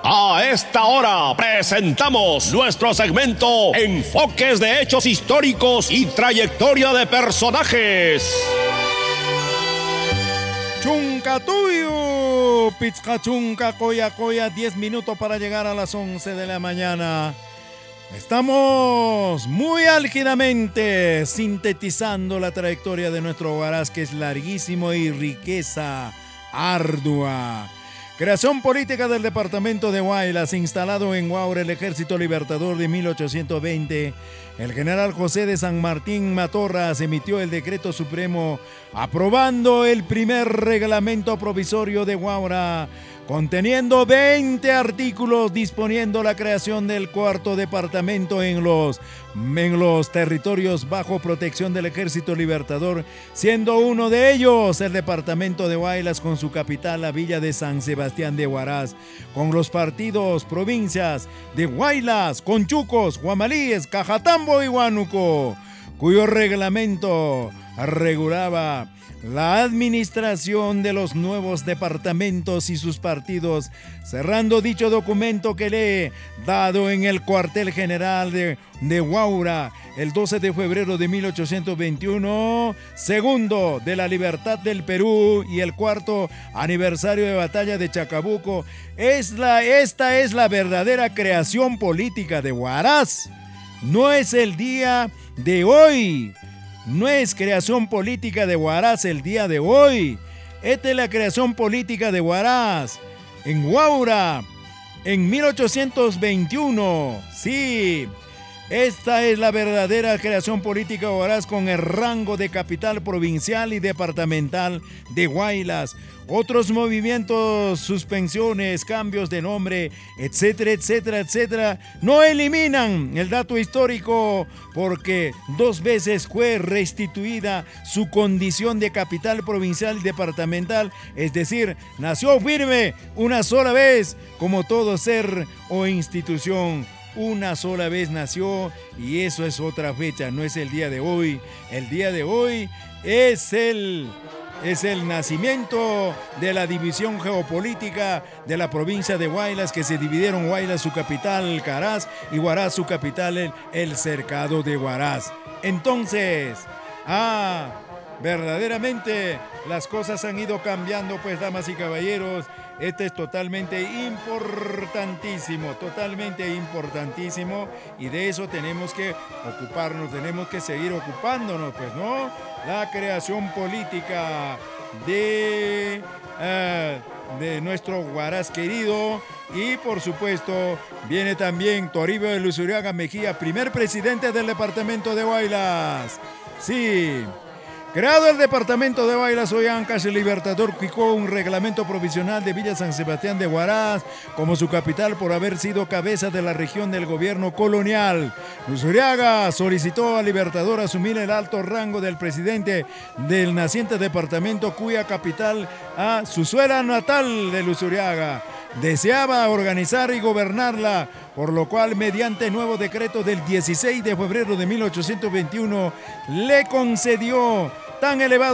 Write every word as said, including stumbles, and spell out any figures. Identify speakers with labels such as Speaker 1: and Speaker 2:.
Speaker 1: A esta hora presentamos nuestro segmento Enfoques de Hechos Históricos y Trayectoria de Personajes.
Speaker 2: Chuncatuyo, Pizcachunca, Coya, Coya, diez minutos para llegar a las once de la mañana. Estamos muy álgidamente sintetizando la trayectoria de nuestro Huaraz, que es larguísimo y riqueza ardua. Creación política del departamento de Huaylas, instalado en Huaura el Ejército Libertador de mil ochocientos veinte. El general José de San Martín Matorras emitió el decreto supremo aprobando el primer reglamento provisorio de Huaura, conteniendo veinte artículos disponiendo la creación del cuarto departamento en los, en los territorios bajo protección del Ejército Libertador, siendo uno de ellos el departamento de Huaylas con su capital, la villa de San Sebastián de Huaraz, con los partidos, provincias de Huaylas, Conchucos, Huamalíes, Cajatambo y Huánuco, cuyo reglamento regulaba la administración de los nuevos departamentos y sus partidos, cerrando dicho documento que le he dado en el cuartel general de, de Huaura el doce de febrero de mil ochocientos veintiuno, segundo de la libertad del Perú y el cuarto aniversario de batalla de Chacabuco. Es la, esta es la verdadera creación política de Huaraz. No es el día de hoy. No es creación política de Huaraz el día de hoy. Esta es la creación política de Huaraz en Huaura en mil ochocientos veintiuno. Sí, esta es la verdadera creación política de Huaraz con el rango de capital provincial y departamental de Huaylas. Otros movimientos, suspensiones, cambios de nombre, etcétera, etcétera, etcétera, no eliminan el dato histórico porque dos veces fue restituida su condición de capital provincial y departamental, es decir, nació firme una sola vez como todo ser o institución. Una sola vez nació y eso es otra fecha, no es el día de hoy. El día de hoy es el... Es el nacimiento de la división geopolítica de la provincia de Huaylas, que se dividieron Huaylas su capital, Caraz, y Huaraz su capital, el, el cercado de Huaraz. Entonces, ah, verdaderamente las cosas han ido cambiando, pues, damas y caballeros. Este es totalmente importantísimo, totalmente importantísimo, y de eso tenemos que ocuparnos, tenemos que seguir ocupándonos, pues, ¿no? La creación política de, uh, de nuestro Huaraz querido, y por supuesto viene también Toribio de Luzuriaga Mejía, primer presidente del departamento de Huaylas. Sí. Creado el departamento de Huaylas, Ollancas, el Libertador fijó un reglamento provisional de Villa San Sebastián de Huaraz como su capital por haber sido cabeza de la región del gobierno colonial. Luzuriaga solicitó al Libertador asumir el alto rango del presidente del naciente departamento, cuya capital, a su suela natal de Luzuriaga, deseaba organizar y gobernarla, por lo cual mediante nuevo decreto del dieciséis de febrero de mil ochocientos veintiuno le concedió tan elevado